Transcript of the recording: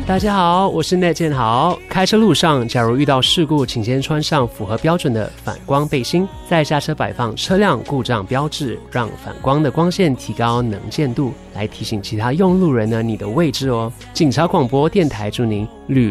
大家好，我是内建豪。开车路上，假如遇到事故，请先穿上符合标准的反光背心，再下车摆放车辆故障标志，让反光的光线提高能见度，来提醒其他用路人呢你的位置哦。警察广播电台祝您旅